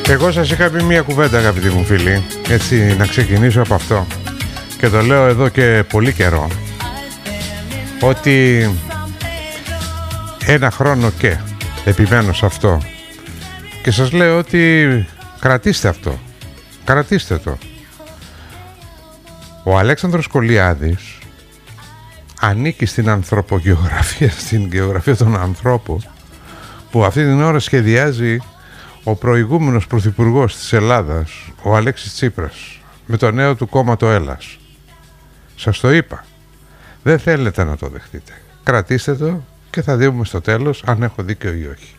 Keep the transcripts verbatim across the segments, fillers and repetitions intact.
Εγώ σας είχα πει μία κουβέντα, αγαπητοί μου φίλοι, έτσι να ξεκινήσω από αυτό, και το λέω εδώ και πολύ καιρό, ότι ένα χρόνο και επιμένω σε αυτό και σας λέω ότι κρατήστε αυτό, κρατήστε το. Ο Αλέξανδρος Κολιάδης ανήκει στην ανθρωπογεωγραφία, στην γεωγραφία των ανθρώπων, που αυτή την ώρα σχεδιάζει ο προηγούμενος πρωθυπουργός της Ελλάδας, ο Αλέξης Τσίπρας, με το νέο του κόμμα το Έλλας. Σας το είπα. Δεν θέλετε να το δεχτείτε. Κρατήστε το και θα δούμε στο τέλος αν έχω δίκιο ή όχι.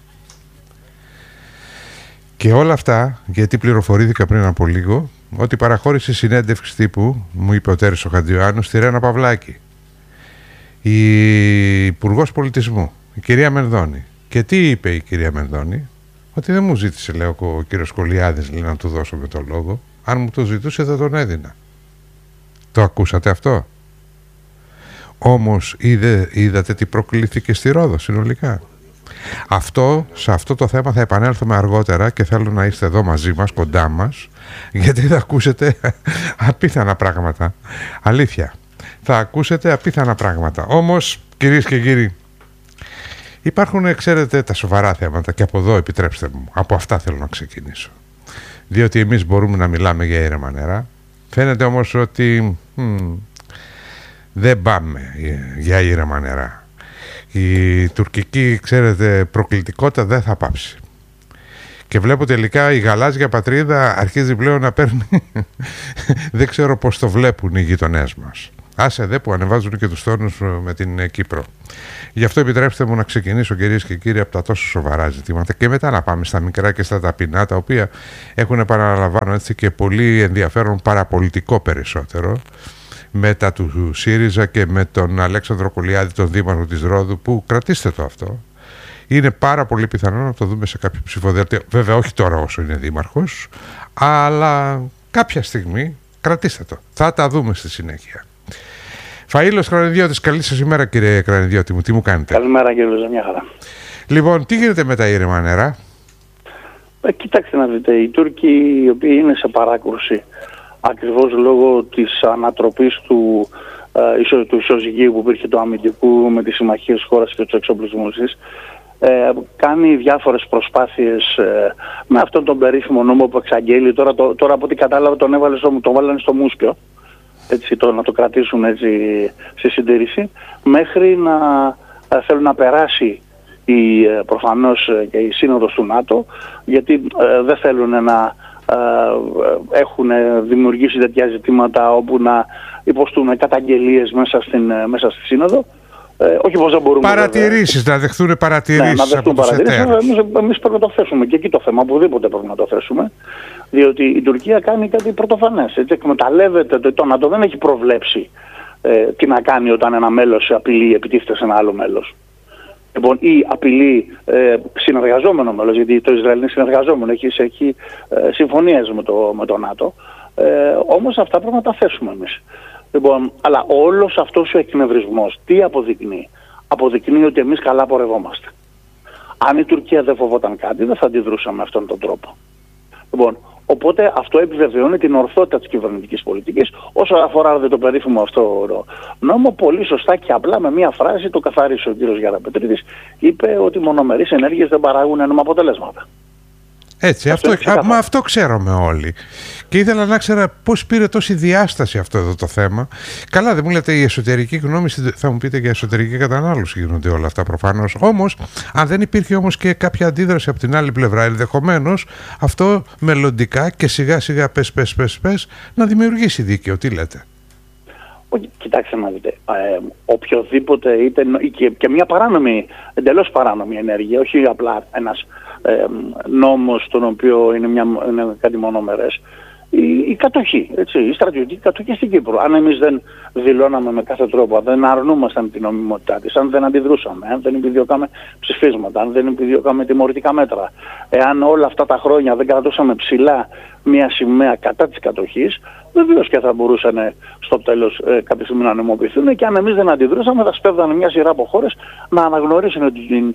Και όλα αυτά, γιατί πληροφορήθηκα πριν από λίγο, ότι παραχώρησε συνέντευξη τύπου, μου είπε ο Τέρης ο Χατζιωάννου, στη Ρένα Παυλάκη, η Υπουργός Πολιτισμού, η κυρία Μενδώνη. Και τι είπε η κυρία Μενδώνη? Ότι δεν μου ζήτησε, λέει, ο κύριος Κολιάδης, λέει, να του δώσω με το λόγο. Αν μου το ζητούσε θα τον έδινα. Το ακούσατε αυτό? Όμως είδε, είδατε τι προκλήθηκε στη Ρόδο συνολικά? Αυτό, σε αυτό το θέμα θα επανέλθουμε αργότερα και θέλω να είστε εδώ μαζί μας, κοντά μας, γιατί θα ακούσετε απίθανα πράγματα. Αλήθεια, θα ακούσετε απίθανα πράγματα. Όμως, κυρίες και κύριοι, υπάρχουν, ξέρετε, τα σοβαρά θέματα, και από εδώ επιτρέψτε μου, από αυτά θέλω να ξεκινήσω. Διότι εμείς μπορούμε να μιλάμε για ήρεμα νερά. Φαίνεται όμως ότι μ, δεν πάμε για ήρεμα νερά. Η τουρκική, ξέρετε, προκλητικότητα δεν θα πάψει. Και βλέπω τελικά η γαλάζια πατρίδα αρχίζει πλέον να παίρνει δεν ξέρω πώς το βλέπουν οι γειτονές μας. Άσε δε που ανεβάζουν και τους τόνους με την Κύπρο. Γι' αυτό επιτρέψτε μου να ξεκινήσω, κυρίες και κύριοι, από τα τόσο σοβαρά ζητήματα και μετά να πάμε στα μικρά και στα ταπεινά, τα οποία έχουν, επαναλαμβάνω, έτσι, και πολύ ενδιαφέρον παραπολιτικό περισσότερο, μετά του ΣΥΡΙΖΑ και με τον Αλέξανδρο Κολιάδη, τον δήμαρχο της Ρόδου, που, κρατήστε το αυτό, είναι πάρα πολύ πιθανό να το δούμε σε κάποιο ψηφοδέλτιο. Βέβαια όχι τώρα όσο είναι δήμαρχος, αλλά κάποια στιγμή, κρατήστε το, θα τα δούμε στη συνέχεια. Φαΐλος Κρανιδιώτης, καλή σας ημέρα, κύριε Κρανιδιώτη μου, τι μου κάνετε? Καλημέρα, κύριε Λουζα, μια χαρά. Λοιπόν, τι γίνεται με τα ήρεμα νερά? Ε, κοιτάξτε να δείτε, οι Τούρκοι, οι οποίοι είναι σε παράκρουση ακριβώς λόγω της ανατροπής του, ε, ισο, του ισοζυγίου που υπήρχε του αμυντικού με τις συμμαχίες χώρας και τους εξοπλισμούς της, ε, κάνει διάφορες προσπάθειες ε, με αυτόν τον περίφημο νόμο που εξαγγέλει. Τώρα, το, τώρα από ό,τι κατάλαβα τον, έβαλε στο, τον βάλανε στο μουσπιο, έτσι, το, να το κρατήσουν έτσι στη συντήρηση, μέχρι να ε, θέλουν να περάσει η, ε, προφανώς ε, και η σύνοδος του ΝΑΤΟ, γιατί ε, δεν θέλουν να ε, έχουν δημιουργήσει τέτοια ζητήματα όπου να υποστούν καταγγελίες μέσα, στην, μέσα στη σύνοδο. Ε, όχι πως δεν μπορούμε... Παρατηρήσεις, βέβαια, να δεχθούν παρατηρήσεις, ναι, να δεχτούν από τους εταίρους. Εμείς, εμείς πρέπει να το θέσουμε και εκεί το θέμα, οπουδήποτε πρέπει να το θέσουμε, διότι η Τουρκία κάνει κάτι πρωτοφανές. Έτσι, εκμεταλλεύεται το, το ΝΑΤΟ, δεν έχει προβλέψει ε, τι να κάνει όταν ένα μέλος απειλεί, επιτίθεται σε ένα άλλο μέλος. Λοιπόν, ή απειλεί ε, συνεργαζόμενο μέλος, γιατί το Ισραήλ είναι συνεργαζόμενο, έχει, έχει ε, συμφωνίες με το, με το ΝΑΤΟ. Ε, όμως αυτά πρέπει να τα θέσουμε εμείς. Λοιπόν, αλλά όλος αυτός ο εκνευρισμός τι αποδεικνύει? Αποδεικνύει ότι εμείς καλά πορευόμαστε. Αν η Τουρκία δεν φοβόταν κάτι, δεν θα αντιδρούσαμε με αυτόν τον τρόπο. Λοιπόν, οπότε αυτό επιβεβαιώνει την ορθότητα της κυβερνητικής πολιτικής. Όσο αφορά δε, το περίφημο αυτό νόμο, πολύ σωστά και απλά με μία φράση το καθάρισε ο κύριος Γιαραπετρίδης. Είπε ότι μονομερείς ενέργειες δεν παράγουν έννομα αποτελέσματα. Έτσι, αυτό, αυτό, α, μα αυτό ξέρουμε όλοι. Και ήθελα να ξέρω πώς πήρε τόση διάσταση αυτό εδώ το θέμα. Καλά, δεν μου λέτε η εσωτερική γνώμη, θα μου πείτε για εσωτερική κατανάλωση γίνονται όλα αυτά προφανώς. Όμως, αν δεν υπήρχε όμως και κάποια αντίδραση από την άλλη πλευρά, ενδεχομένως αυτό μελλοντικά και σιγά σιγά πες, πες, πες, πες, να δημιουργήσει δίκαιο. Τι λέτε? Κοιτάξτε να δείτε, ε, οποιοδήποτε είτε και, και μια παράνομη, εντελώς παράνομη ενέργεια, όχι απλά ένας ε, νόμος τον οποίο είναι, μια, είναι κάτι μονομερές, η, η κατοχή, έτσι, η στρατιωτική κατοχή στην Κύπρο. Αν εμείς δεν δηλώναμε με κάθε τρόπο, αν δεν αρνούμασταν την νομιμότητά της, αν δεν αντιδρούσαμε, αν δεν επιδιώκαμε ψηφίσματα, αν δεν επιδιώκαμε τιμωρητικά μέτρα, εάν όλα αυτά τα χρόνια δεν κρατούσαμε ψηλά μια σημαία κατά της κατοχής, βεβαίως και θα μπορούσαν στο τέλος ε, κάποια στιγμή να νομιμοποιηθούν, και αν εμείς δεν αντιδρούσαμε θα σπέβδανε μια σειρά από χώρες να αναγνωρίσουν την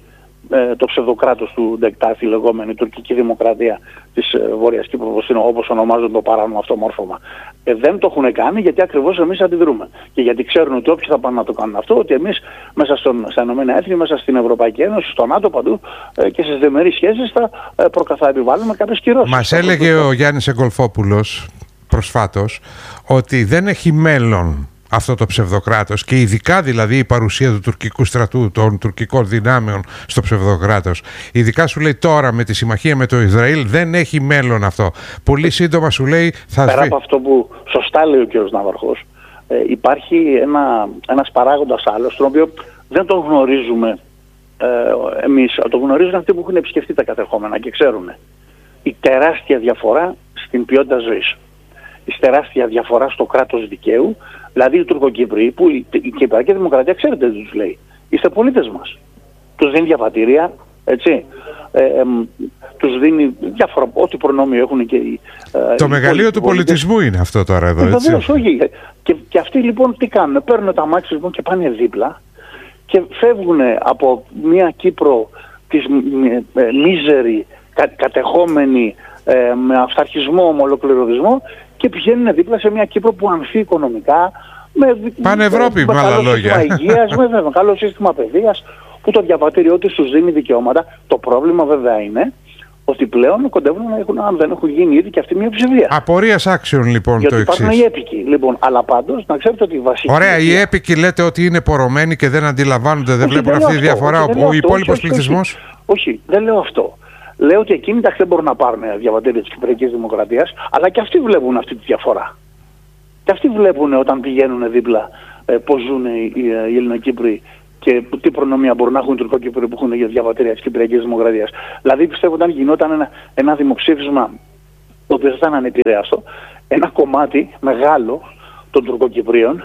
ε, το ψευδοκράτος του Ντεκτάφη, η λεγόμενη τουρκική δημοκρατία της ε, Βόρειας Κύπρου, όπως ονομάζουν το παράνομο αυτό μόρφωμα. Ε, δεν το έχουν κάνει γιατί ακριβώς εμείς αντιδρούμε. Και γιατί ξέρουν ότι όποιοι θα πάνε να το κάνουν αυτό, ότι εμείς μέσα στον, στα Ηνωμένα Έθνη, μέσα στην Ευρωπαϊκή Ένωση, στο ΝΑΤΟ παντού ε, και στις διμερείς σχέσεις θα, ε, προκα, θα επιβάλλουμε κάποιες κυρώσεις. Μας έλεγε ο Γιάννης Εγκολφόπουλος προσφάτως ότι δεν έχει μέλλον αυτό το ψευδοκράτος και ειδικά δηλαδή η παρουσία του τουρκικού στρατού, των τουρκικών δυνάμεων στο ψευδοκράτος. Ειδικά σου λέει τώρα με τη συμμαχία με το Ισραήλ δεν έχει μέλλον αυτό. Πολύ σύντομα σου λέει θα Πέρα σβή... από αυτό που σωστά λέει ο κ. Ναυαρχός, ε, υπάρχει ένα, ένας παράγοντας άλλος, τον οποίο δεν τον γνωρίζουμε ε, εμείς, το γνωρίζουν αυτοί που έχουν επισκεφτεί τα κατεχόμενα και ξέρουν. Η τεράστια διαφορά στην ποιότητα ζωής. Η τεράστια διαφορά στο κράτος δικαίου, δηλαδή οι Τουρκοκύπροι, που η, η Κυπριακή Δημοκρατία ξέρετε τι τους λέει. Είστε πολίτες μας. Τους δίνει διαβατήρια, έτσι. Ε, ε, τους δίνει διάφορα, ό,τι προνόμιο έχουν και οι... Ε, το οι μεγαλείο του πολιτισμού είναι αυτό τώρα εδώ, έτσι. Βεβαίως, όχι. Και, και αυτοί λοιπόν τι κάνουν, παίρνουν τα μάξι λοιπόν και πάνε δίπλα και φεύγουν από μια Κύπρο της ε, ε, μίζερη, κα, κατεχόμενη, ε, με αυταρχισμό, με ολοκληρωτισμό και πηγαίνουν δίπλα σε μια Κύπρο που ανθεί οικονομικά, με, Πανευρώπη, με, με άλλο λόγια. Σύστημα υγείας, με, με καλό σύστημα παιδείας, που το διαβατήριό τους τους δίνει δικαιώματα. Το πρόβλημα βέβαια είναι ότι πλέον κοντεύουν να έχουν, αν δεν έχουν γίνει ήδη και αυτή μια ψηφία. Απορίας άξιων λοιπόν. Γιατί το εξής. Υπάρχουν οι έπικοι. Λοιπόν, αλλά πάντως να ξέρετε ότι η βασική... Ωραία, οι έπικοι λέτε ότι είναι πορωμένοι και δεν αντιλαμβάνονται, δεν βλέπουν αυτή τη διαφορά. Όχι, ο υπόλοιπος πληθυσμός. Όχι, όχι, δεν λέω αυτό. Λέω ότι εκείνοι δεν μπορούν να πάρουν διαβατήρια της Κυπριακής Δημοκρατίας, αλλά και αυτοί βλέπουν αυτή τη διαφορά. Και αυτοί βλέπουν όταν πηγαίνουν δίπλα ε, πώς ζουν οι, οι, οι Ελληνοκύπροι και τι προνομία μπορούν να έχουν οι Τουρκοκύπροι που έχουν για διαβατήρια της Κυπριακής Δημοκρατίας. Δηλαδή πιστεύω όταν γινόταν ένα, ένα δημοψήφισμα το οποίο θα ήταν ανεπηρέαστο, ένα κομμάτι μεγάλο των Τουρκοκυπρίων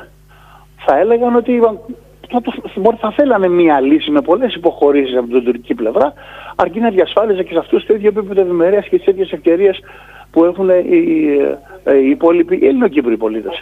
θα έλεγαν ότι θα, θα, θα θέλανε μία λύση με πολλές υποχωρήσεις από την τουρκική πλευρά, αρκεί να διασφάλιζε και σε αυτούς το ίδιο επίπεδο ευημερίας και τις ίδιες ευκαιρίες που έχουν οι, οι υπόλοιποι Ελληνοκύπροι πολίτες.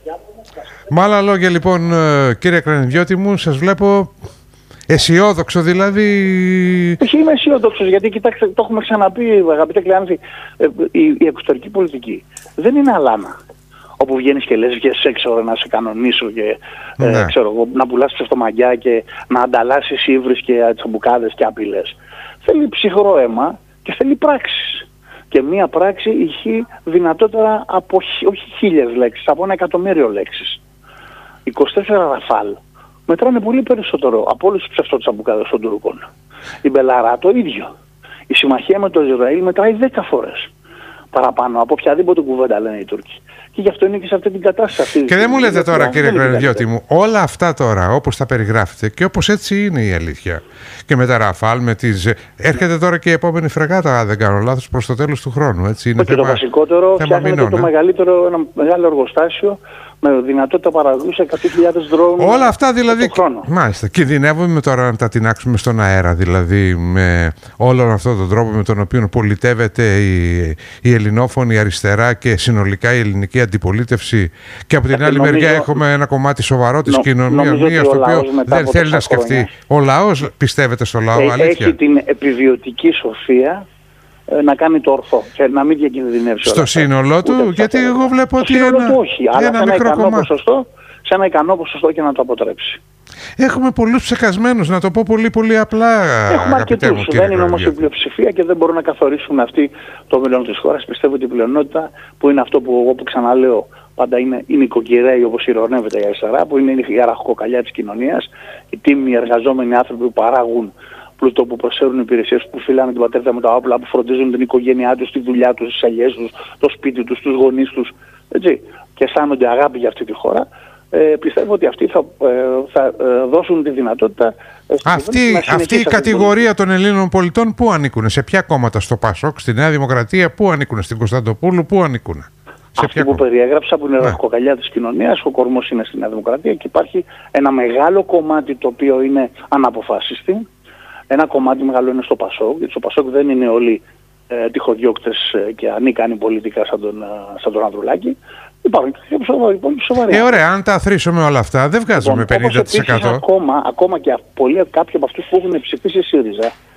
Με άλλα λόγια λοιπόν, κύριε Κρανιδιώτη μου, σας βλέπω αισιόδοξο δηλαδή. Όχι, είμαι αισιόδοξος γιατί κοιτάξτε, το έχουμε ξαναπεί αγαπητέ Κλεάνθη, η, η εξωτερική πολιτική δεν είναι αλάνα. Όπου βγαίνεις και λες βγες έξω να σε κανονίσω και ναι. ε, ξέρω, να πουλάς ψευτομαγιά και να ανταλλάσσεις ύβρις και τσαμπουκάδες και απειλές. Θέλει ψυχρό αίμα και θέλει πράξεις. Και μία πράξη έχει δυνατότερα από όχι χίλιες λέξεις, από ένα εκατομμύριο λέξεις. είκοσι τέσσερα ραφάλ μετράνε πολύ περισσότερο από όλους τους ψευτοτσαμπουκάδες των Τούρκων. Η Μπελαρά το ίδιο. Η συμμαχία με το Ισραήλ μετράει δέκα φορές παραπάνω από οποιαδήποτε κουβέντα λένε οι Τούρκοι. Και γι' αυτό είναι και σε αυτή την κατάσταση. Και δεν μου λέτε τώρα, κύριε Κρανιδιώτη μου, όλα αυτά τώρα όπως τα περιγράφετε και όπως έτσι είναι η αλήθεια. Και με τα Ραφάλ, με τις... έρχεται τώρα και η επόμενη φρεγάτα, αν δεν κάνω λάθος, προς το τέλος του χρόνου. Έτσι. Είναι και θέμα, το βασικότερο, φτιάχνεται το μεγαλύτερο, ένα μεγάλο εργοστάσιο με δυνατότητα παραγωγής εκατό χιλιάδες δρόμους. Όλα αυτά δηλαδή. Μάλιστα. Κινδυνεύουμε τώρα να τα τεινάξουμε στον αέρα, δηλαδή με όλον αυτόν τον τρόπο με τον οποίο πολιτεύεται η, η ελληνόφωνη αριστερά και συνολικά η ελληνική αντιπολίτευση. Και από την Έχει, άλλη νομίζω, μεριά έχουμε ένα κομμάτι σοβαρό της νο, κοινωνίας, το οποίο δεν θέλει να σκεφτεί. Χρόνια. Ο λαός, πιστεύετε στο λαό, Έχει, αλήθεια. Έχει την επιβιωτική σοφία να κάνει το ορθό και να μην διακινδυνεύσει. Στο σύνολό του, γιατί εγώ βλέπω ότι ένα, ένα, όχι, αλλά ένα σε ένα μικρό ικανό κομμάτι. Ποσοστό, σε ένα ικανό ποσοστό και να το αποτρέψει. Έχουμε πολλούς ψεκασμένους, να το πω πολύ πολύ απλά. Έχουμε αρκετούς, δεν είναι όμως η πλειοψηφία και δεν μπορούν να καθορίσουν αυτοί το μέλλον της χώρας. Πιστεύω ότι η πλειονότητα που είναι αυτό που εγώ που ξαναλέω πάντα είναι οι νοικοκυρέοι όπως ειρωνεύεται η αριστερά, που είναι η αραχοκοκαλιά της κοινωνίας, οι τίμοι εργαζόμενοι άνθρωποι που παράγουν πλούτο, που προσφέρουν υπηρεσίες, που φυλάνε την πατρίδα με τα όπλα, που φροντίζουν την οικογένειά τους, τη δουλειά τους, τις αλλιές τους, το σπίτι τους, τους γονείς τους, έτσι, και αισθάνονται αγάπη για αυτή τη χώρα. Ε, πιστεύω ότι αυτοί θα, ε, θα ε, δώσουν τη δυνατότητα. Ε, αυτή αυτή η κατηγορία των Ελλήνων πολιτών πού ανήκουν, σε ποια κόμματα, στο Πασόκ, στη Νέα Δημοκρατία, πού ανήκουν, στην Κωνσταντοπούλου, πού ανήκουν? Αυτή που περιέγραψα, που είναι η ραχοκοκαλιά της κοινωνίας, ο κορμός είναι στη Νέα Δημοκρατία και υπάρχει ένα μεγάλο κομμάτι το οποίο είναι αναποφάσιστη. Ένα κομμάτι μεγάλο είναι στο Πασόκ, γιατί στο Πασόκ δεν είναι όλοι ε, τυχοδιώκτες ε, και ανίκανοι πολιτικά σαν τον, ε, σαν τον Ανδρουλάκη. Υπάρχουν και σοβαροί. Ε, ωραία, αν τα αθροίσουμε όλα αυτά, δεν βγάζουμε λοιπόν, πενήντα τοις εκατό. Όπως ακόμα, ακόμα και πολλοί, κάποιοι από αυτούς που έχουν ψηφίσει ΣΥΡΙΖΑ,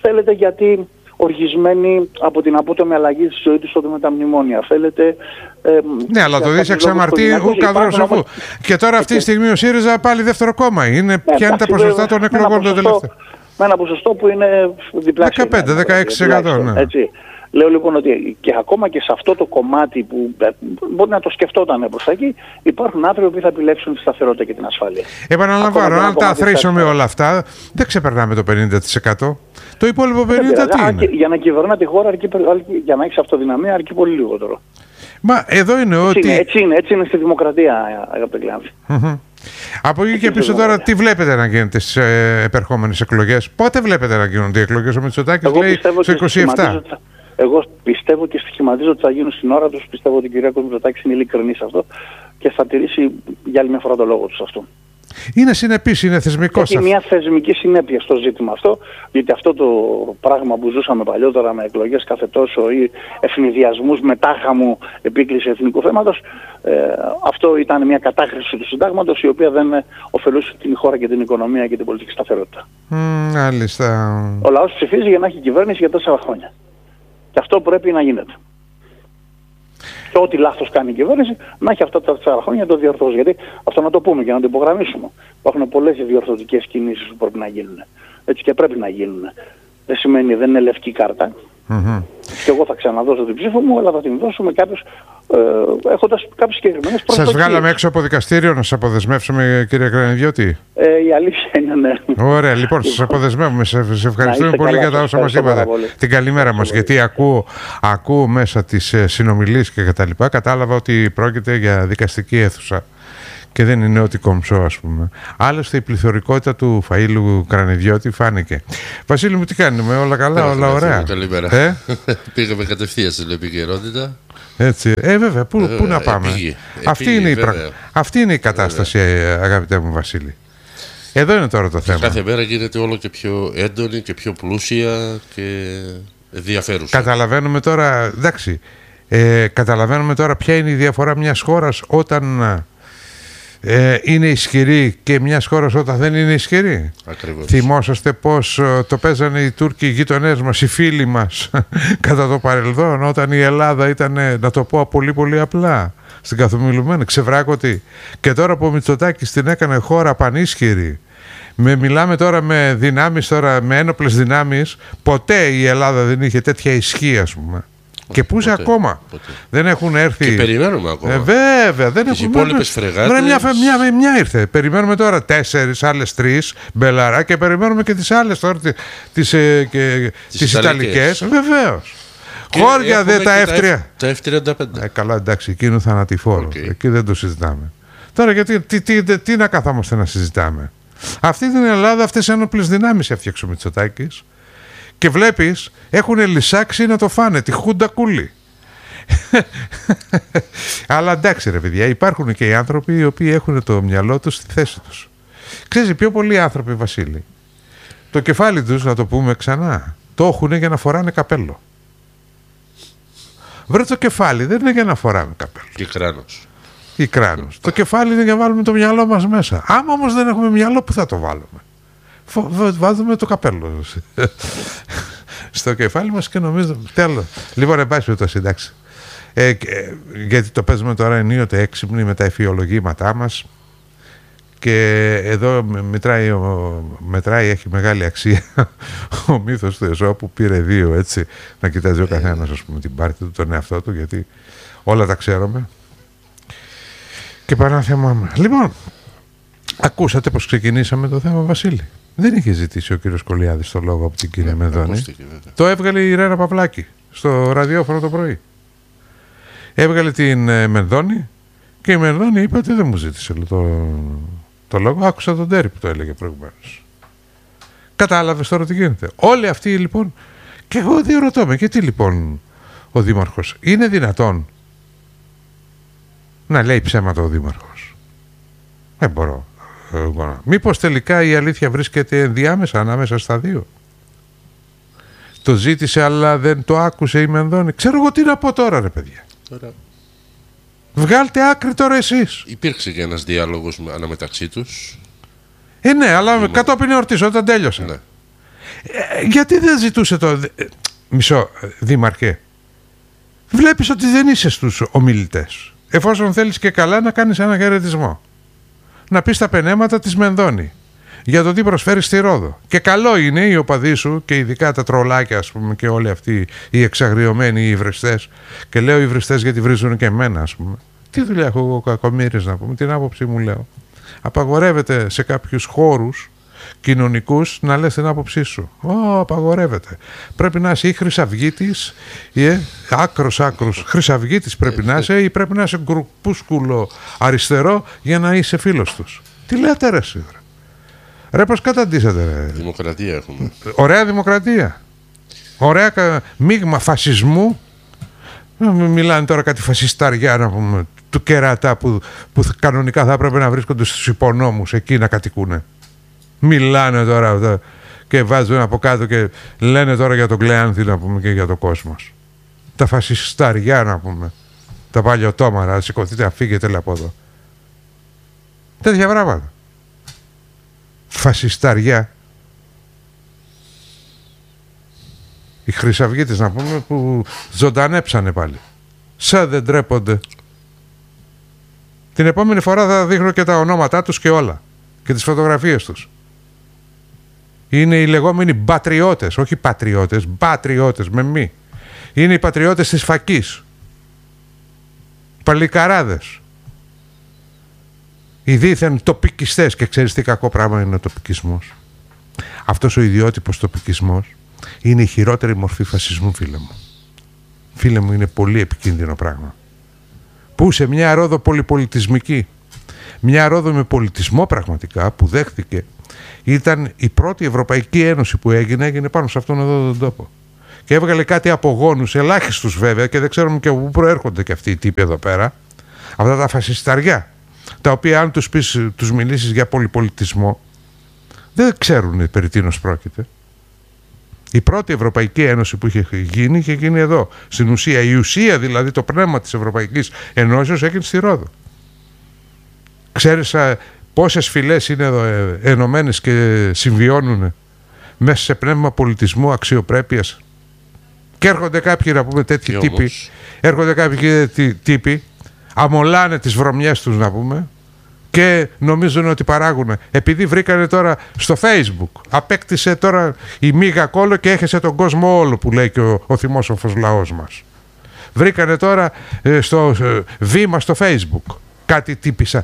θέλετε γιατί οργισμένοι από την απότομη αλλαγή της ζωής τους τότε με τα μνημόνια. Θέλετε... Ε, ναι, αλλά το δεις εξ αμαρτίου καδρός αφού. Και τώρα αυτή τη στιγμή ο ΣΥΡΙΖΑ πάλι δεύτερο κόμμα είναι. Ναι, ποια είναι τα ποσοστά των εκλογών των τελευταίων? Με ένα ποσοστό που είναι διπλάσιο. δεκαπέντε με δεκαέξι τοις εκατό. Ναι. Έτσι. Λέω λοιπόν ότι και ακόμα και σε αυτό το κομμάτι που μπορεί να το σκεφτόταν προς τα εκεί, υπάρχουν άνθρωποι που θα επιλέξουν τη σταθερότητα και την ασφάλεια. Επαναλαμβάνω, αν τα αθροίσουμε όλα αυτά, δεν ξεπερνάμε το πενήντα τοις εκατό. Το υπόλοιπο πενήντα τοις εκατό τι είναι? Για να κυβερνά τη χώρα, αρκεί, για να έχει αυτοδυναμία, αρκεί πολύ λιγότερο. Μα εδώ είναι έτσι ότι. Είναι, έτσι, είναι, έτσι είναι στη δημοκρατία, αγαπητέ Κλεάνθη. Mm-hmm. Από εκεί και πίσω τώρα, τι βλέπετε να γίνεται στις ε, επερχόμενες εκλογές? Πότε βλέπετε να γίνονται οι εκλογές? Ο Μητσοτάκης λέει στο είκοσι επτά. Εγώ πιστεύω και σχηματίζω ότι θα γίνουν στην ώρα τους. Πιστεύω ότι ο κ. Μητσοτάκης είναι ειλικρινής σε αυτό και θα τηρήσει για άλλη μια φορά το λόγο του σε αυτό. Είναι συνεπής, είναι θεσμικός. Έχει μια θεσμική συνέπεια στο ζήτημα αυτό, γιατί αυτό το πράγμα που ζούσαμε παλιότερα με εκλογές κάθε τόσο ή ευνηδιασμούς με τάχαμου επίκληση εθνικού θέματος, ε, αυτό ήταν μια κατάχρηση του συντάγματος η οποία δεν ωφελούσε την χώρα και την οικονομία και την πολιτική σταθερότητα. Μάλιστα. Mm, ο λαός ψηφίζει για να έχει κυβέρνηση για τέσσερα χρόνια. Και αυτό πρέπει να γίνεται. Και ό,τι λάθος κάνει η κυβέρνηση, να έχει αυτά τα τέσσερα χρόνια να το διορθώσει. Γιατί αυτό να το πούμε και να το υπογραμμίσουμε. Υπάρχουν πολλές διορθωτικές κινήσεις που πρέπει να γίνουν. Έτσι και πρέπει να γίνουν. Δεν σημαίνει δεν είναι λευκή κάρτα. Mm-hmm. Και εγώ θα ξαναδώσω την ψήφο μου, αλλά θα την δώσω με κάποιους, ε, έχοντας κάποιες συγκεκριμένες προσδοκίες. Σας βγάλαμε έξω από δικαστήριο να σας αποδεσμεύσουμε, κύριε Κρανιδιώτη? Ε, η αλήθεια είναι ναι. Ωραία, λοιπόν, σας αποδεσμεύουμε. Σε, σε ευχαριστούμε πολύ καλά, για τα όσα μας είπατε. Την καλημέρα μας, γιατί ακούω, ακούω μέσα τις ε, συνομιλίες και τα λοιπά, κατάλαβα ότι πρόκειται για δικαστική αίθουσα. Και δεν είναι ό,τι κομψό, ας πούμε. Άλλωστε η πληθωρικότητα του Φαΐλου Κρανιδιώτη φάνηκε. Βασίλη μου, τι κάνουμε, όλα καλά, Έλα, όλα ωραία? Καλημέρα. Ε? Πήγαμε κατευθείαν στην επικαιρότητα. Έτσι. Ε, βέβαια, πού, ε, πού να πάμε? Επίγει, αυτή, επίγει, είναι η πρα... αυτή είναι η κατάσταση, βέβαια. Αγαπητέ μου Βασίλη. Εδώ είναι τώρα το και θέμα. Κάθε μέρα γίνεται όλο και πιο έντονη και πιο πλούσια και ενδιαφέρουσα. Καταλαβαίνουμε τώρα, εντάξει, ε, καταλαβαίνουμε τώρα ποια είναι η διαφορά μιας χώρας όταν ε, είναι ισχυρή και μιας χώρας όταν δεν είναι ισχυρή. Ακριβώς. Θυμόσαστε πως ε, το παίζανε οι Τούρκοι, οι γείτονές μας, οι φίλοι μας κατά το παρελθόν, όταν η Ελλάδα ήταν, να το πω πολύ πολύ απλά, στην καθομιλουμένη, ξεβράκωτη. Και τώρα που ο Μητσοτάκης την έκανε χώρα πανίσχυρη, με, μιλάμε τώρα με δυνάμεις, τώρα με ένοπλες δυνάμεις, ποτέ η Ελλάδα δεν είχε τέτοια ισχύ, ας πούμε. Και πού είσαι ακόμα. Ποτέ. Δεν έχουν έρθει. Και περιμένουμε ακόμα. Ε, βέβαια, δεν τις έχουν. υπόλοιπες φρεγάτες. Μια, μια, μια ήρθε. Περιμένουμε τώρα τέσσερις, άλλες τρεις μπελαρά και περιμένουμε και τις άλλες τώρα, τις, ε, και, τις, τις Ιταλικές. Βεβαίως. Χώρια δε τα εφ τρία. Τα εφ τριάντα πέντε. Ε, καλά, εντάξει, εκείνο θανατηφόρο. Okay. Εκεί δεν το συζητάμε. Τώρα γιατί τι, τι, τι, τι να καθόμαστε να συζητάμε? Αυτή την Ελλάδα, αυτές οι ένοπλες δυνάμεις έφτιαξε ο Μητσοτάκης. Και βλέπεις, έχουν λυσάξει να το φάνε, τη Χούντα Κούλη. Αλλά εντάξει ρε παιδιά, υπάρχουν και οι άνθρωποι οι οποίοι έχουν το μυαλό τους στη θέση τους. Ξέρεις, οι πιο πολλοί άνθρωποι, Βασίλη, το κεφάλι τους, να το πούμε ξανά, το έχουν για να φοράνε καπέλο. Βρε, το κεφάλι δεν είναι για να φοράμε καπέλο. Και κράνος. Ή κράνος. Το κεφάλι είναι για να βάλουμε το μυαλό μας μέσα. Άμα όμως δεν έχουμε μυαλό, πού θα το βάλουμε? Βάζουμε το καπέλο στο κεφάλι μας και νομίζω τέλος. Λοιπόν, εν πάση περιπτώσει, εντάξει, ε, ε, γιατί το παίζουμε τώρα ενίοτε έξυπνοι με τα εφιολογήματά μας και εδώ μετράει, μετράει έχει μεγάλη αξία ο μύθος του Εζώπου, πήρε δύο, έτσι, να κοιτάζει ο καθένας, ας πούμε, την πάρτη του, τον εαυτό του, γιατί όλα τα ξέρουμε και παρά θέμα. Λοιπόν, ακούσατε πως ξεκινήσαμε το θέμα, Βασίλη? Δεν είχε ζητήσει ο κύριος Κολιάδης το λόγο από την κυρία yeah, Μενδώνη. Το έβγαλε η Ρένα Παυλάκη στο ραδιόφωνο το πρωί. Έβγαλε την ε, Μενδώνη και η Μενδώνη είπε ότι δεν μου ζήτησε το, το λόγο. Άκουσα τον Τέρι που το έλεγε προηγουμένως. Κατάλαβες τώρα τι γίνεται? Όλοι αυτοί λοιπόν. Και εγώ διερωτώ με, και τι λοιπόν ο Δήμαρχος? Είναι δυνατόν να λέει ψέματα ο Δήμαρχος? Δεν μπορώ. Μήπως τελικά η αλήθεια βρίσκεται ενδιάμεσα ανάμεσα στα δύο? Το ζήτησε αλλά δεν το άκουσε η Μενδώνη. Ξέρω εγώ τι να πω τώρα, ρε παιδιά. Τώρα... Βγάλτε άκρη τώρα εσείς. Υπήρξε και ένας διάλογος αναμεταξύ τους. Ε ναι, αλλά Είμαι... κατόπιν εορτής όταν τέλειωσε. Ναι. Ε, γιατί δεν ζητούσε το... Μισό, δήμαρχε. Βλέπεις ότι δεν είσαι στους ομιλητές. Εφόσον θέλεις και καλά να κάνεις ένα χαιρετισμό. Να πεις τα πενέματα της Μενδώνη για το τι προσφέρει στη Ρόδο. Και καλό είναι οι οπαδοί σου και ειδικά τα τρολάκια, ας πούμε, και όλοι αυτοί οι εξαγριωμένοι οι υβριστές. Και λέω υβριστές γιατί βρίζουν και εμένα, ας πούμε. Τι δουλειά έχω εγώ κακομοίρης, να πούμε, την άποψή μου λέω. Απαγορεύεται σε κάποιους χώρους κοινωνικούς να λες την άποψή σου. Ω, απαγορεύεται. Πρέπει να είσαι ή χρυσαυγίτης ή ε, άκρος άκρος χρυσαυγίτης πρέπει να είσαι, ή πρέπει να είσαι γκρουπούσκουλο αριστερό για να είσαι φίλος τους. Τι λέτε ρε σίγουρα. Ρε πως καταντήσατε ρε. Δημοκρατία έχουμε. Ωραία δημοκρατία. Ωραία κα... μείγμα φασισμού. Μιλάνε τώρα κάτι φασισταριά να πούμε, του κερατά που, που κανονικά θα έπρεπε να βρίσκονται στους υπονόμους εκεί να κατοικούνε. Μιλάνε τώρα αυτά και βάζουν από κάτω και λένε τώρα για τον Κλεάνθη να πούμε και για τον κόσμο. Τα φασισταριά να πούμε. Τα παλιωτόμαρα, σηκωθείτε να φύγετε λέει από εδώ. Τέτοια πράγματα. Φασισταριά. Οι χρυσαυγίτες να πούμε που ζωντανέψανε πάλι. Σαν δεν τρέπονται. Την επόμενη φορά θα δείχνω και τα ονόματά τους και όλα. Και τις φωτογραφίες τους. Είναι οι λεγόμενοι μπατριώτες. Όχι πατριώτες, μπατριώτες με μη. Είναι οι πατριώτες της φακής. Παλικαράδες. Οι δίθεν τοπικιστές. Και ξέρεις τι κακό πράγμα είναι ο τοπικισμός. Αυτός ο ιδιότυπος τοπικισμός είναι η χειρότερη μορφή φασισμού, φίλε μου. Φίλε μου, είναι πολύ επικίνδυνο πράγμα. Που σε μια Ρόδο πολυπολιτισμική, μια Ρόδο με πολιτισμό πραγματικά, που δέχθηκε, ήταν η πρώτη Ευρωπαϊκή Ένωση που έγινε, έγινε πάνω σε αυτόν εδώ τον τόπο. Και έβγαλε κάτι απογόνους, ελάχιστους βέβαια, και δεν ξέρουμε και πού προέρχονται και αυτοί οι τύποι εδώ πέρα. Αυτά τα φασισταριά, τα οποία αν τους πεις, τους μιλήσεις για πολυπολιτισμό, δεν ξέρουν περί τίνος πρόκειται. Η πρώτη Ευρωπαϊκή Ένωση που είχε γίνει, είχε γίνει εδώ. Στην ουσία, η ουσία δηλαδή, το πνεύμα της Ευρωπαϊκής Ενώσεως έγινε στη Ρόδο. Ξέρεις α, πόσες φυλές είναι εδώ ε, ενωμένες και συμβιώνουν μέσα σε πνεύμα πολιτισμού, αξιοπρέπειας. Και έρχονται κάποιοι να πούμε τέτοιοι τύποι, όμως. έρχονται κάποιοι τύποι, αμολάνε τις βρωμιές τους να πούμε, και νομίζουν ότι παράγουν. Επειδή βρήκανε τώρα στο Facebook, απέκτησε τώρα η μίγα κόλλο και έχεσε τον κόσμο όλο που λέει και ο, ο θυμόσοφος λαός μας. Βρήκανε τώρα ε, στο ε, βήμα στο Facebook κάτι τύπησα.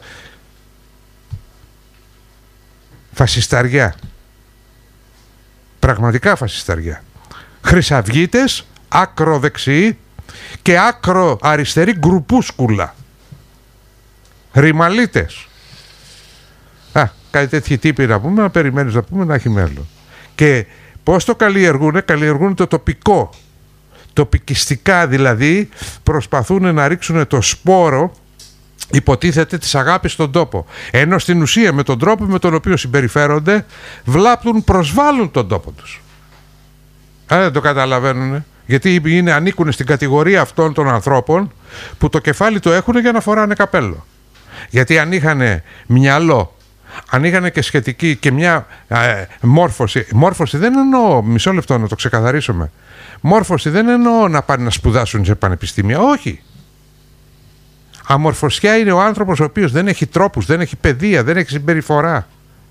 Φασισταριά. Πραγματικά φασισταριά. Χρυσαυγίτες, άκροδεξιοί και άκρο αριστεροί γκρουπούσκουλα. Ρημαλίτες. Α, κάτι τέτοιοι τύποι να πούμε, να περιμένεις να πούμε να έχει μέλλον. Και πώς το καλλιεργούνε, καλλιεργούν το τοπικό. Τοπικιστικά δηλαδή προσπαθούν να ρίξουν το σπόρο, υποτίθεται, της αγάπης στον τόπο. Ενώ στην ουσία με τον τρόπο με τον οποίο συμπεριφέρονται βλάπτουν, προσβάλλουν τον τόπο τους. Α, δεν το καταλαβαίνουνε. Γιατί είναι, ανήκουν στην κατηγορία αυτών των ανθρώπων που το κεφάλι το έχουν για να φοράνε καπέλο. Γιατί αν είχαν μυαλό, αν είχαν και σχετική και μια ε, μόρφωση, μόρφωση δεν εννοώ, μισό λεπτό να το ξεκαθαρίσουμε, μόρφωση δεν εννοώ να πάνε να σπουδάσουν σε πανεπιστήμια, όχι. Αμορφωσιά είναι ο άνθρωπος ο οποίος δεν έχει τρόπους, δεν έχει παιδεία, δεν έχει συμπεριφορά.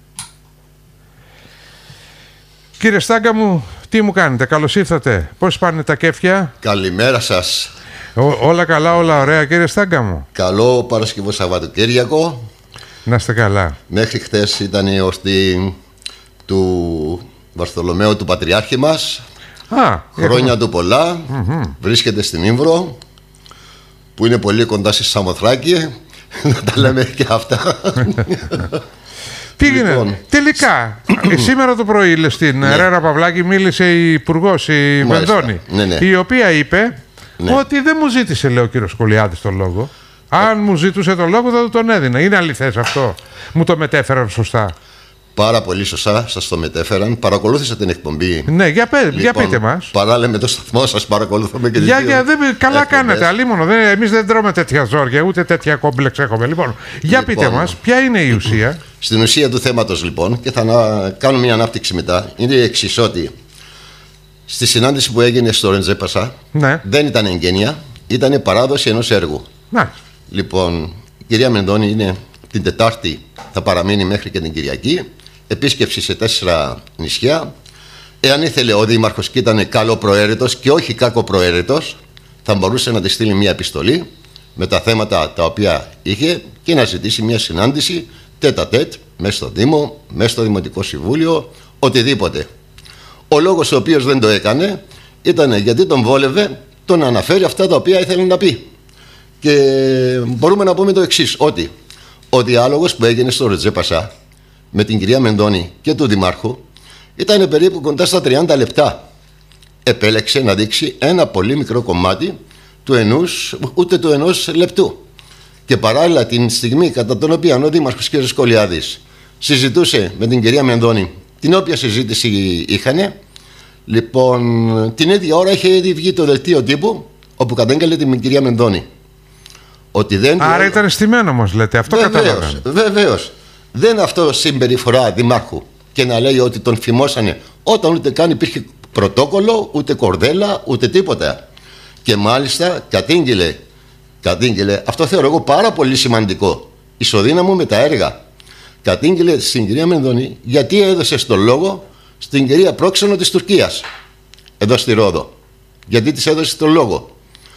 Κύριε Στάγκα μου, τι μου κάνετε, καλώς ήρθατε, πώς πάνε τα κέφια? Καλημέρα σας. Ό, όλα καλά, όλα ωραία, κύριε Στάγκα μου. Καλό Παρασκευό Σαββατοκύριακο. Να είστε καλά. Μέχρι χτες ήταν η εορτή του Βαρθολομαίου του Πατριάρχη μας. Α, χρόνια έχουμε... του πολλά. Mm-hmm. Βρίσκεται στην Ήμβρο, που είναι πολύ κοντά στη Σαμοθράκη. Να τα λέμε και αυτά. Τι γίνεται, λοιπόν, τελικά σήμερα το πρωί στην ναι. Ρένα Παυλάκη μίλησε η υπουργός, η Μενδώνη, ναι, ναι. η οποία είπε ναι. ότι δεν μου ζήτησε, λέει ο κύριος Σκολιάδης, τον λόγο. Αν μου ζητούσε τον λόγο θα τον έδινα. Είναι αληθές αυτό? Μου το μετέφεραν σωστά? Πάρα πολύ σωστά σας το μετέφεραν. Παρακολούθησα την εκπομπή. Ναι, για, πέ, λοιπόν, για πείτε μας. Παράλληλα με το σταθμό σας παρακολουθούμε και για, για, δεν, καλά κάνετε, αλίμονο. Δεν, εμείς δεν τρώμε τέτοια ζόρια, ούτε τέτοια κόμπλεξ έχουμε. Λοιπόν, για λοιπόν, πείτε μας, ποια είναι η ουσία? Στην ουσία του θέματος λοιπόν, και θα να κάνω μια ανάπτυξη μετά, είναι η εξής, ότι στη συνάντηση που έγινε στο Ρεντζέπασα, ναι. δεν ήταν εγγένεια, ήταν παράδοση ενός έργου. Ναι. Λοιπόν, η κυρία Μενδώνη είναι την Τετάρτη, θα παραμείνει μέχρι και την Κυριακή. Επίσκεψη σε τέσσερα νησιά. Εάν ήθελε ο Δήμαρχος και ήταν καλοπροαίρετος και όχι κακοπροαίρετος, θα μπορούσε να τη στείλει μια επιστολή με τα θέματα τα οποία είχε και να ζητήσει μια συνάντηση τέτα τέτ μέσα στο Δήμο, μέσα στο Δημοτικό Συμβούλιο, οτιδήποτε. Ο λόγος ο οποίος δεν το έκανε ήταν γιατί τον βόλευε το να αναφέρει αυτά τα οποία ήθελε να πει. Και μπορούμε να πούμε το εξής, ότι ο διάλογος που έγινε στο Ρετζέπασα με την κυρία Μενδώνη και του Δημάρχου ήταν περίπου κοντά στα τριάντα λεπτά. Επέλεξε να δείξει ένα πολύ μικρό κομμάτι του ενός, ούτε του ενός λεπτού. Και παράλληλα την στιγμή κατά τον οποίο ο Δήμαρχος κ. Σκολιάδης συζητούσε με την κυρία Μενδώνη, την οποία συζήτηση είχανε, λοιπόν, την ίδια ώρα είχε ήδη βγει το δελτίο τύπου όπου κατέγγελε την κυρία Μενδώνη. Ότι δεν Άρα ήταν στημένο όμως, λέτε, αυτό κατάλαβα. Βεβαίως. Δεν αυτό συμπεριφορά δημάρχου και να λέει ότι τον φημώσανε όταν ούτε καν υπήρχε πρωτόκολλο, ούτε κορδέλα, ούτε τίποτα. Και μάλιστα κατήγγειλε, κατήγγειλε, αυτό θεωρώ εγώ πάρα πολύ σημαντικό, ισοδύναμο με τα έργα. Κατήγγειλε στην κυρία Μενδώνη γιατί έδωσε στον λόγο στην κυρία Πρόξενο της Τουρκίας, εδώ στη Ρόδο. Γιατί της έδωσε τον λόγο.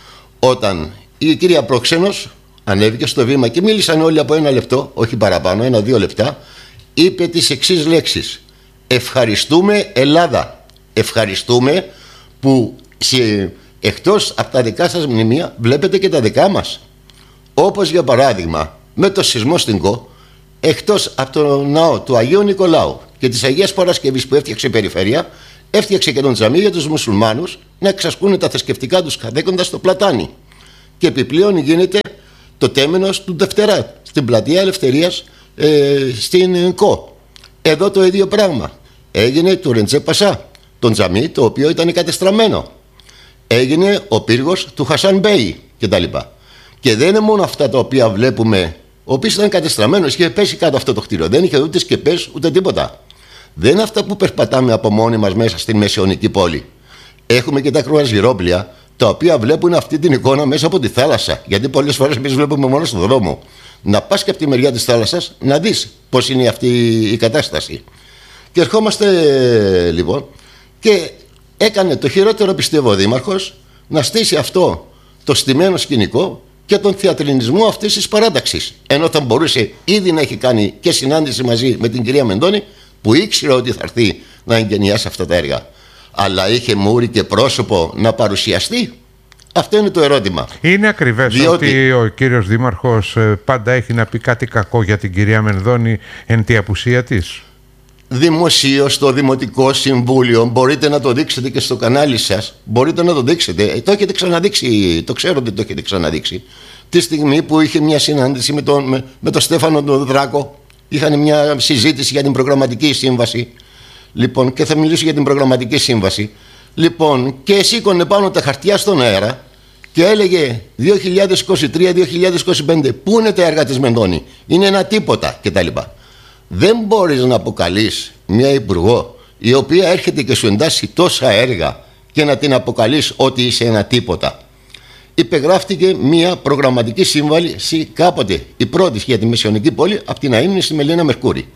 Όταν η κυρία Πρόξενος ανέβηκε στο βήμα και μίλησαν όλοι από ένα λεπτό, όχι παραπάνω, ένα-δύο λεπτά, είπε τις εξής λέξεις: ευχαριστούμε Ελλάδα, ευχαριστούμε που σε, εκτός από τα δικά σας μνημεία βλέπετε και τα δικά μας. Όπως για παράδειγμα με το σεισμό στην Κο, εκτός από το ναό του Αγίου Νικολάου και της Αγίας Παρασκευής που έφτιαξε η Περιφέρεια, έφτιαξε και τον τζαμί για τους μουσουλμάνους να εξασκούν τα θρησκευτικά τους καθέκοντα στο πλατάνι. Και επιπλέον γίνεται το τέμενος του Δευτερά στην πλατεία Ελευθερίας, ε, στην Κο. Εδώ το ίδιο πράγμα. Έγινε το Ρεντζέπασα, τον τζαμί το οποίο ήταν κατεστραμμένο. Έγινε ο πύργος του Χασάν Μπέι κτλ. Και δεν είναι μόνο αυτά τα οποία βλέπουμε, ο οποίος ήταν κατεστραμμένος, είχε πέσει κάτω αυτό το κτίριο. Δεν είχε ούτε σκεπές ούτε τίποτα. Δεν είναι αυτά που περπατάμε από μόνοι μας μέσα στη μεσαιωνική πόλη. Έχουμε και τα κρουαζιερόπλια, τα οποία βλέπουν αυτή την εικόνα μέσα από τη θάλασσα. Γιατί πολλές φορές εμείς βλέπουμε μόνο στον δρόμο. Να πας και από τη μεριά της θάλασσας να δεις πώς είναι αυτή η κατάσταση. Και ερχόμαστε λοιπόν και έκανε το χειρότερο, πιστεύω, ο Δήμαρχος να στήσει αυτό το στημένο σκηνικό και τον θεατρινισμό αυτής της παράταξης. Ενώ θα μπορούσε ήδη να έχει κάνει και συνάντηση μαζί με την κυρία Μενδώνη, που ήξερε ότι θα έρθει να εγγενιάσει αυτά τα έργα. Αλλά είχε μούρι και πρόσωπο να παρουσιαστεί. Αυτό είναι το ερώτημα. Είναι ακριβές διότι... ότι ο κύριος Δήμαρχος πάντα έχει να πει κάτι κακό για την κυρία Μενδώνη εν τη απουσία της? Δημοσίως στο Δημοτικό Συμβούλιο, μπορείτε να το δείξετε και στο κανάλι σας, μπορείτε να το δείξετε, το έχετε ξαναδείξει, το ξέρω ότι το έχετε ξαναδείξει, τη στιγμή που είχε μια συνάντηση με τον, με, με τον Στέφανο τον Δράκο, είχαν μια συζήτηση για την προγραμματική σύμβαση. Λοιπόν, και θα μιλήσω για την προγραμματική σύμβαση. Λοιπόν, και σήκωνε πάνω τα χαρτιά στον αέρα και έλεγε δύο χιλιάδες είκοσι τρία δύο χιλιάδες είκοσι πέντε, πού είναι τα έργα της Μενδώνη, είναι ένα τίποτα κτλ. Δεν μπορείς να αποκαλείς μια υπουργό η οποία έρχεται και σου εντάσσει τόσα έργα και να την αποκαλείς ότι είσαι ένα τίποτα. Υπεγράφτηκε μια προγραμματική σύμβαση κάποτε, η πρώτη για τη μεσαιωνική πόλη, από την Αΐμνη στη Μελίνα Μερκούρη,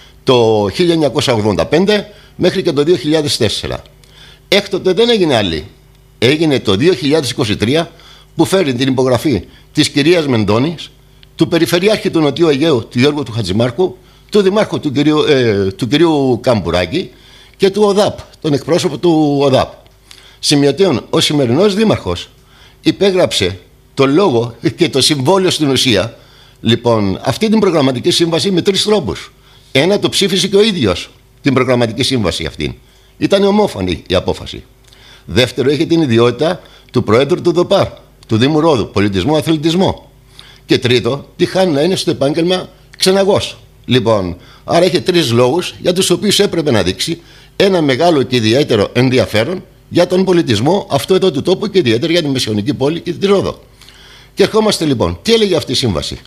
το χίλια εννιακόσια ογδόντα πέντε μέχρι και το δύο χιλιάδες τέσσερα. Έκτοτε δεν έγινε άλλη. Έγινε το δύο χιλιάδες είκοσι τρία που φέρει την υπογραφή της κυρίας Μενδώνης, του Περιφερειάρχη του Νοτιού Αιγαίου, του Γιώργου του Χατζημάρκου, του Δημάρχου του κυρίου, ε, του κυρίου Καμπουράκη και του ΟΔΑΠ, τον εκπρόσωπο του ΟΔΑΠ. Σημειωτέων, ο σημερινός Δήμαρχος υπέγραψε το λόγο και το συμβόλαιο στην ουσία, λοιπόν, αυτή την προγραμματική σύμβαση με τρεις τρόπους. Ένα, το ψήφισε και ο ίδιος την προγραμματική σύμβαση αυτή. Ήταν ομόφωνη η απόφαση. Δεύτερο, είχε την ιδιότητα του Προέδρου του ΔΟΠΑ, του Δήμου Ρόδου, Πολιτισμό, Αθλητισμό. Και τρίτο, τη χάνει να είναι στο επάγγελμα ξεναγός. Λοιπόν, άρα είχε τρεις λόγους για τους οποίους έπρεπε να δείξει ένα μεγάλο και ιδιαίτερο ενδιαφέρον για τον πολιτισμό αυτού εδώ του τόπου και ιδιαίτερα για τη μεσαιωνική πόλη και τη Ρόδο. Και ερχόμαστε λοιπόν, τι έλεγε αυτή η σύμβαση?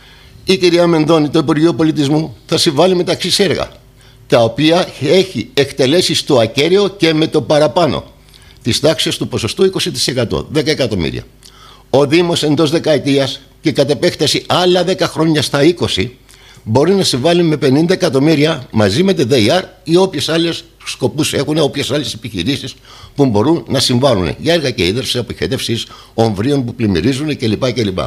Η κυρία Μενδώνη, το Υπουργείο Πολιτισμού, θα συμβάλλει με τα εξής έργα, τα οποία έχει εκτελέσει στο ακέραιο και με το παραπάνω. της τάξης του ποσοστού είκοσι τοις εκατό, δέκα εκατομμύρια. Ο Δήμος εντός δεκαετίας και κατ' επέκταση άλλα δέκα χρόνια στα είκοσι μπορεί να συμβάλλει με πενήντα εκατομμύρια μαζί με τη ΔΕΙΑΡ ή όποιες άλλες σκοπούς έχουν, όποιες άλλες επιχειρήσεις που μπορούν να συμβάλλουν για έργα και ίδρυση, αποχέτευσης ομβρίων που πλημμυρίζουν κλπ. κλπ.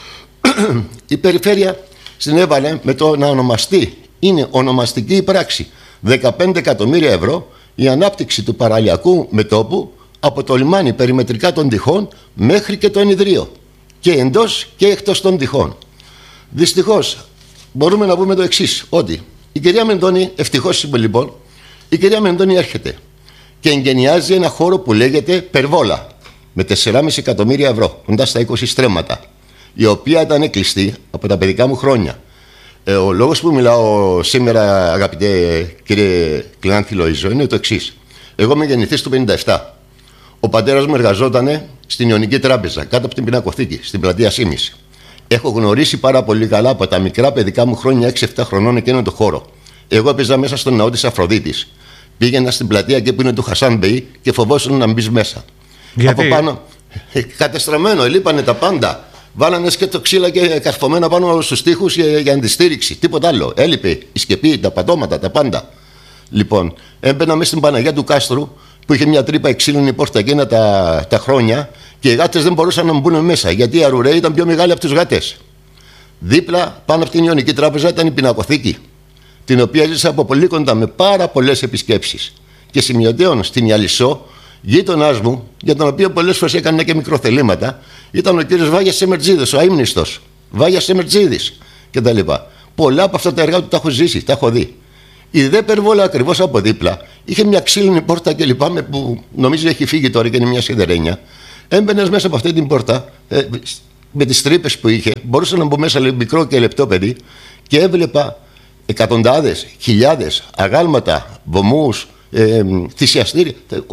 Η περιφέρεια συνέβαλε με το να ονομαστεί, είναι ονομαστική πράξη, δεκαπέντε εκατομμύρια ευρώ η ανάπτυξη του παραλιακού μετώπου από το λιμάνι περιμετρικά των τυχών μέχρι και το ενιδρίο και εντός και εκτός των τυχών. Δυστυχώς μπορούμε να πούμε το εξής, ότι η κυρία Μεντώνη, ευτυχώς λοιπόν, η κυρία Μεντώνη έρχεται και εγκαινιάζει ένα χώρο που λέγεται Περβόλα με τέσσερα κόμμα πέντε εκατομμύρια ευρώ, κοντά στα είκοσι στρέμματα, η οποία ήταν κλειστή από τα παιδικά μου χρόνια. Ε, ο λόγος που μιλάω σήμερα, αγαπητέ κύριε Κλεάνθη Λοΐζο, είναι το εξής. Εγώ είμαι γεννηθής του πενήντα επτά. Ο πατέρας μου εργαζόταν στην Ιωνική Τράπεζα, κάτω από την Πινακοθήκη, στην πλατεία Σύμμηση. Έχω γνωρίσει πάρα πολύ καλά από τα μικρά παιδικά μου χρόνια, έξι επτά χρονών, εκείνο το χώρο. Εγώ έπαιζα μέσα στον ναό της Αφροδίτης. Πήγαινα στην πλατεία και που είναι του Χασάν Μπεϊ και φοβόσουν να μπει μέσα. Γιατί? Από πάνω, κατεστραμμένο, λείπανε τα πάντα. Βάλανε και το ξύλα και καρφωμένα πάνω στους τοίχους για, για αντιστήριξη. Τίποτα άλλο. Έλειπε η σκεπή, τα πατώματα, τα πάντα. Λοιπόν, έμπαινα μέσα στην Παναγιά του Κάστρου που είχε μια τρύπα εξύλινη πόρτα εκείνα τα, τα χρόνια και οι γάτες δεν μπορούσαν να μπουν μέσα γιατί οι αρουραίοι ήταν πιο μεγάλοι από τους γάτες. Δίπλα, πάνω από την Ιωνική Τράπεζα, ήταν η Πινακοθήκη, την οποία ζήσα από πολύ κοντά με πάρα πολλές επισκέψεις. Και σημειωτέων στην Ιαλισσό, γείτονάς μου, για τον οποίο πολλές φορές έκανα και μικροθελήματα, ήταν ο κύριος Βάγιας Σεμερτζίδης, ο αείμνηστος. Βάγιας Σεμερτζίδης κτλ. Πολλά από αυτά τα έργα του τα έχω ζήσει, τα έχω δει. Η δε Περβόλα ακριβώς από δίπλα είχε μια ξύλινη πόρτα κλπ. Που νομίζω έχει φύγει τώρα και είναι μια σιδερένια. Έμπαινες μέσα από αυτή την πόρτα, ε, με τις τρύπες που είχε, μπορούσα να μπω μέσα, λέει, μικρό και λεπτό παιδί, και έβλεπα εκατοντάδες, χιλιάδες αγάλματα, βωμούς, ε, θυσιαστήρια.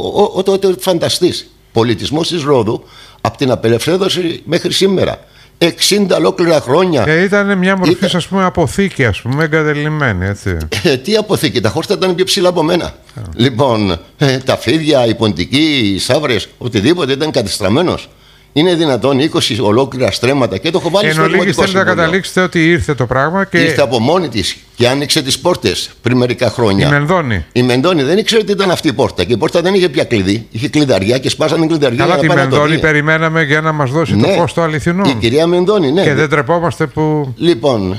Ό,τι φανταστείς. Πολιτισμός της Ρόδου από την απελευθέρωση μέχρι σήμερα. εξήντα ολόκληρα χρόνια. Και ήταν μια μορφή, ήταν... ας πούμε, αποθήκη, ας πούμε, εγκατελειμμένη, έτσι. Ε, τι αποθήκη, τα χόρτα ήταν πιο ψηλά από μένα. Yeah. Λοιπόν, ε, τα φίδια, οι ποντικοί, οι σαύρες, οτιδήποτε ήταν κατεστραμμένος. Είναι δυνατόν είκοσι ολόκληρα στρέμματα και το έχω βάλει στο δημοτικό συμβούλιο. Θέλετε να καταλήξετε ότι ήρθε το πράγμα και. Ήρθε από μόνη της και άνοιξε τις πόρτες πριν μερικά χρόνια. Η Μενδώνη. Η Μενδώνη δεν ήξερε τι ήταν αυτή η πόρτα. Και η πόρτα δεν είχε πια κλειδί. Είχε κλειδαριά και σπάσανε την κλειδαριά. Καλά, τη Μενδώνη περιμέναμε για να μας δώσει ναι, το φως το αληθινό. Η κυρία Μενδώνη, ναι. Και δεν τρεπόμαστε που. Λοιπόν.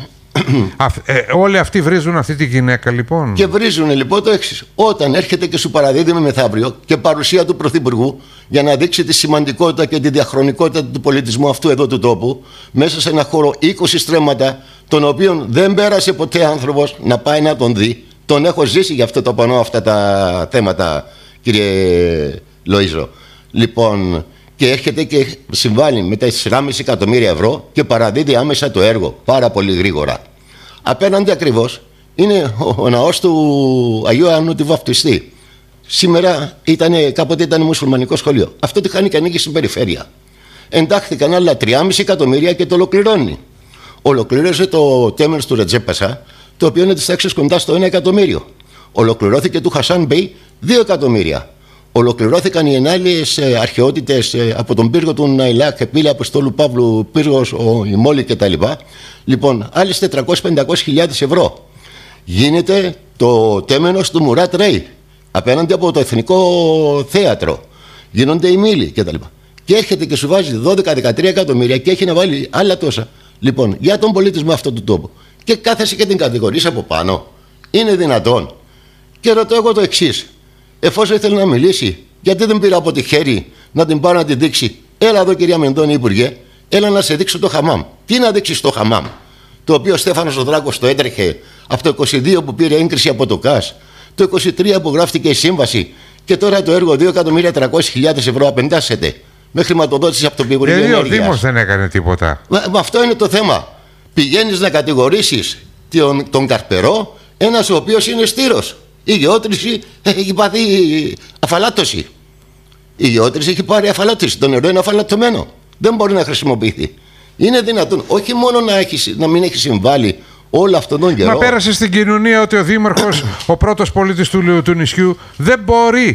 Α, ε, όλοι αυτοί βρίζουν αυτή τη γυναίκα, λοιπόν. Και βρίζουν λοιπόν το εξής. Όταν έρχεται και σου παραδίδει με μεθαύριο και παρουσία του Πρωθυπουργού για να δείξει τη σημαντικότητα και τη διαχρονικότητα του πολιτισμού αυτού εδώ του τόπου, μέσα σε ένα χώρο είκοσι στρέμματα, τον οποίον δεν πέρασε ποτέ άνθρωπος να πάει να τον δει. Τον έχω ζήσει για αυτό το πανώ, αυτά τα θέματα, κύριε Λοΐζο. Λοιπόν, και έρχεται και συμβάλλει με τα τέσσερα κόμμα πέντε εκατομμύρια ευρώ και παραδίδει άμεσα το έργο πάρα πολύ γρήγορα. Απέναντι ακριβώς είναι ο, ο ναός του Αγίου Ιωάννου του Βαπτιστή. Σήμερα ήτανε, κάποτε ήταν μουσουλμανικό σχολείο. Αυτό το είχαν και ανοίγει στην περιφέρεια. Εντάχθηκαν άλλα τρία κόμμα πέντε εκατομμύρια και το ολοκληρώνει. Ολοκλήρωσε το Τέμερς του Ρετζέπασα, το οποίο είναι της τάξης κοντά στο ένα εκατομμύριο. Ολοκληρώθηκε του Χασάν Μπεϊ δύο εκατομμύρια. Ολοκληρώθηκαν οι ενάλλειες ε, αρχαιότητες ε, από τον πύργο του Ναϊλάκ, πύλη Αποστόλου Παύλου, πύργος, ο, η Μόλη κτλ. Λοιπόν, άλλες τετρακόσιες με πεντακόσιες χιλιάδες ευρώ. Γίνεται το τέμενος του Μουράτ Ρέι απέναντι από το Εθνικό Θέατρο. Γίνονται οι μήλοι κτλ. Και έρχεται και σου βάζει δώδεκα με δεκατρία εκατομμύρια και έχει να βάλει άλλα τόσα. Λοιπόν, για τον πολιτισμό αυτού του τόπου. Και κάθεσαι και την κατηγορείς από πάνω. Είναι δυνατόν? Και ρωτώ εγώ το εξής. Εφόσον ήθελε να μιλήσει, γιατί δεν πήρα από τη χέρι να την πάρω να την δείξει? Έλα εδώ, κυρία Μενδώνη, Υπουργέ, έλα να σε δείξω το χαμάμ. Τι να δείξει το χαμάμ, το οποίο ο Στέφανος ο Δράκος το έτρεχε από το είκοσι δύο που πήρε έγκριση από το ΚΑΣ, το είκοσι τρία που γράφτηκε η σύμβαση και τώρα το έργο δύο εκατομμύρια τριακόσιες χιλιάδες ευρώ απεντάσσεται με χρηματοδότηση από το Υπουργείο Ενέργειας. Γιατί ο Δήμος δεν έκανε τίποτα. Μα, μα αυτό είναι το θέμα. Πηγαίνεις να κατηγορήσεις τον, τον Καρπερό, ένας ο οποίος είναι στήρος. Η γεώτρηση έχει πάθει αφαλάτωση. Η γεώτρηση έχει πάρει αφαλάτωση. Το νερό είναι αφαλατωμένο. Δεν μπορεί να χρησιμοποιηθεί. Είναι δυνατόν όχι μόνο να, έχει, να μην έχει συμβάλει όλο αυτόν τον καιρό. Μα πέρασε στην κοινωνία ότι ο δήμαρχος, ο πρώτος πολίτης του, του νησιού, δεν μπορεί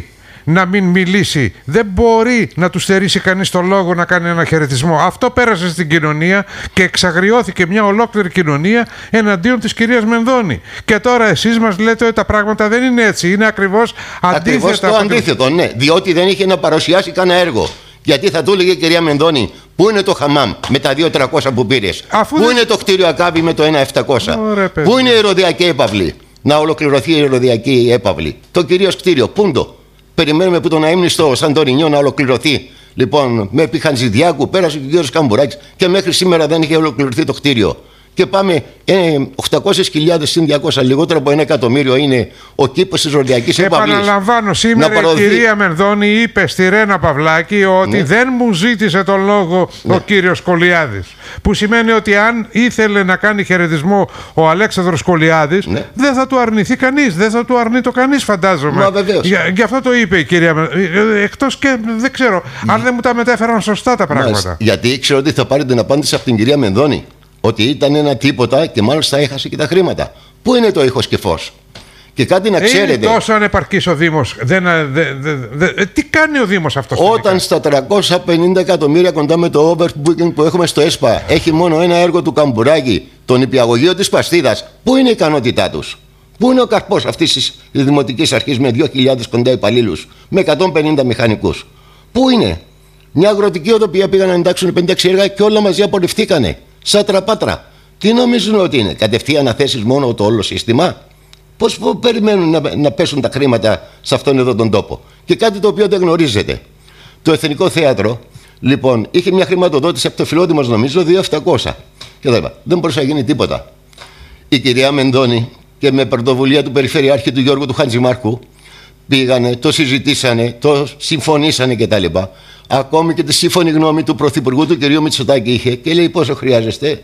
να μην μιλήσει. Δεν μπορεί να του στερήσει κανείς το λόγο να κάνει ένα χαιρετισμό. Αυτό πέρασε στην κοινωνία και εξαγριώθηκε μια ολόκληρη κοινωνία εναντίον της κυρίας Μενδώνη. Και τώρα εσείς μας λέτε ότι τα πράγματα δεν είναι έτσι. Είναι ακριβώς αντίθετα. Ακριβώς το αντίθετο, ναι. Διότι δεν είχε να παρουσιάσει κανένα έργο. Γιατί θα του έλεγε η κυρία Μενδώνη, πού είναι το χαμάμ με τα δύο τριακόσια που πήρες, πού δεν... είναι το κτίριο Ακάβη με το ένα επτακόσια, πού είναι η ηρωδιακή έπαυλη, να ολοκληρωθεί η ηρωδιακή έπαυλη, το κυρίως κτίριο, πού είναι το. Περιμένουμε που τον αείμνηστο Σαντορινιό να ολοκληρωθεί. Λοιπόν, με επί Χαντζηδιάκου πέρασε και ο κύριος Καμπουράκης και μέχρι σήμερα δεν είχε ολοκληρωθεί το κτίριο. Και πάμε ε, οκτακόσιες χιλιάδες συν διακόσια, λιγότερο από ένα εκατομμύριο είναι ο κήπος της Ηρωδιακής Έπαυλης. Επαναλαμβάνω, σήμερα η κυρία Μενδώνη είπε στη Ρένα Παυλάκη ότι ναι. δεν μου ζήτησε τον λόγο ναι. ο κύριος Κολιάδης. Που σημαίνει ότι αν ήθελε να κάνει χαιρετισμό ο Αλέξανδρος Κολιάδης, ναι. δεν θα του αρνηθεί κανείς. Δεν θα του αρνεί το κανείς, φαντάζομαι. Μα βεβαίως. Για, γι' αυτό το είπε η κυρία Μενδώνη. Εκτός και δεν ξέρω για... αν δεν μου τα μετέφεραν σωστά τα πράγματα. Μάλιστα. Γιατί ήξερα ότι θα πάρει την απάντηση από την κυρία Μενδώνη. Ότι ήταν ένα τίποτα και μάλιστα έχασε και τα χρήματα. Πού είναι το ήχος και φως. Και κάτι να ξέρετε. Είναι τόσο ανεπαρκής ο Δήμος. Δεν, δε, δε, δε, τι κάνει ο Δήμος αυτός. Όταν τελικά. Στα τριακόσια πενήντα εκατομμύρια κοντά με το overbooking που έχουμε στο ΕΣΠΑ έχει μόνο ένα έργο του Καμπουράκη, το νηπιαγωγείο της Παστίδας, πού είναι η ικανότητά τους. Πού είναι ο καρπός αυτής της δημοτικής αρχής με δύο χιλιάδες κοντά υπαλλήλους, με εκατόν πενήντα μηχανικούς. Πού είναι. Μια αγροτική οδοπία πήγαν να εντάξουν πενήντα έξι έργα και όλα μαζί απορριφθήκανε. Σαν τραπάτρα. Τι νομίζουν ότι είναι, κατευθείαν αναθέσεις μόνο το όλο σύστημα. Πώς περιμένουν να, να πέσουν τα χρήματα σε αυτόν εδώ τον τόπο. Και κάτι το οποίο δεν γνωρίζετε. Το Εθνικό Θέατρο, λοιπόν, είχε μια χρηματοδότηση από το Φιλόδημος, νομίζω, δύο χιλιάδες επτακόσια. Και δεν, δεν μπορούσε να γίνει τίποτα. Η κυρία Μενδώνη και με πρωτοβουλία του Περιφερειάρχη του Γιώργου του Χαντζημάρχου πήγανε, το συζητήσανε, το συμφωνήσανε κτλ. Ακόμη και τη σύμφωνη γνώμη του Πρωθυπουργού του κ. Μητσοτάκη είχε και λέει πόσο χρειάζεστε.